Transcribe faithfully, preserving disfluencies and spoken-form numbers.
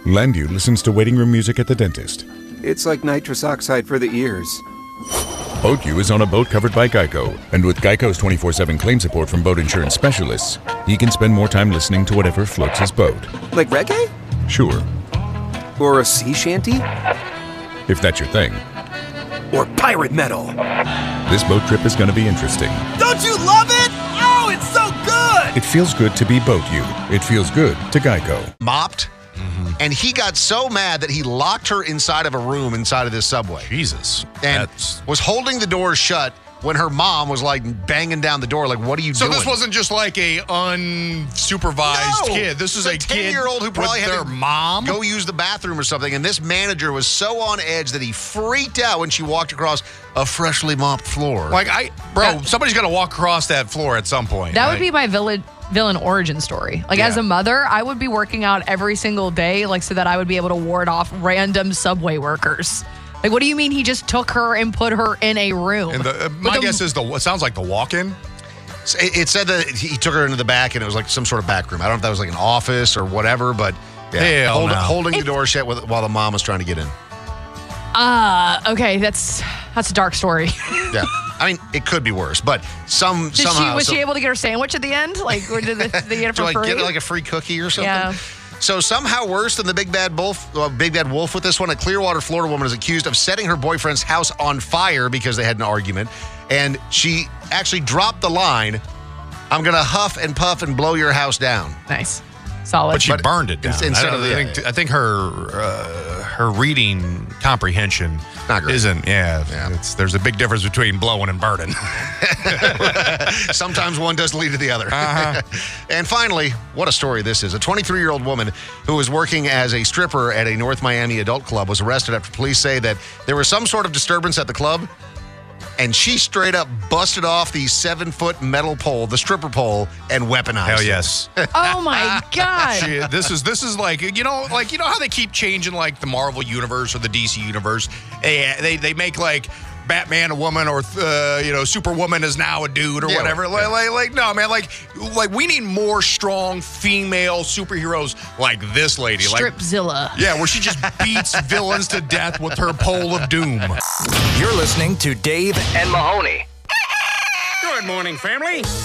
Landu listens to waiting room music at the dentist. It's like nitrous oxide for the ears. BoatU is on a boat covered by Geico, and with Geico's twenty-four seven claim support from boat insurance specialists, he can spend more time listening to whatever floats his boat. Like reggae? Sure, Or a sea shanty? if that's your thing. Or pirate metal? This boat trip is going to be interesting. Don't you love it? Oh, it's so good! It feels good to be BoatU. It feels good to Geico. Mopped, mm-hmm. and he got so mad that he locked her inside of a room inside of this subway. Jesus. And That's... was holding the door shut when her mom was like banging down the door, like, what are you so doing? So this wasn't just like a unsupervised no, kid. This is a a ten-year-old who probably with had their to mom go use the bathroom or something. And this manager was so on edge that he freaked out when she walked across a freshly mopped floor. Like, I, bro, That- somebody's got to walk across that floor at some point. That Like, would be my villain villain origin story. Like, Yeah. as a mother, I would be working out every single day, like, so that I would be able to ward off random subway workers. Like, what do you mean he just took her and put her in a room? And the, uh, my With a- guess is the. It sounds like the walk-in. It, it said that he took her into the back, and it was like some sort of back room. I don't know if that was like an office or whatever, but yeah, Hell hold, no. holding the It's- door shut with, while the mom was trying to get in. Uh, okay, that's that's a dark story. Yeah, I mean, it could be worse, but some Did somehow she was so, she able to get her sandwich at the end? Like, or did, the, did they get it to for like free? get like a free cookie or something. Yeah. So somehow worse than the big bad wolf, uh, big bad wolf with this one, a Clearwater, Florida woman is accused of setting her boyfriend's house on fire because they had an argument, and she actually dropped the line, "I'm gonna huff and puff and blow your house down." Nice, solid. But she But burned it down. ins- instead I, don't- of the- I think, I think her uh, her reading comprehension Not great. isn't. Yeah, Yeah. It's, there's a big difference between blowing and burning. Sometimes one does lead to the other. Uh-huh. And finally, what a story this is. A twenty-three-year-old woman who was working as a stripper at a North Miami adult club was arrested after police say that there was some sort of disturbance at the club, and she straight up busted off the seven-foot metal pole, the stripper pole, and weaponized Hell it. yes. Oh my god! She, this is this is like you know like you know how they keep changing like the Marvel universe or the D C universe. They they, they make like Batman a woman or uh, you know Superwoman is now a dude or Yeah, whatever. yeah. Like, like like no man like like we need more strong female superheroes like this lady. Like Stripzilla. yeah, where she just beats villains to death with her pole of doom. You're listening to Dave and Mahoney. Good morning, family.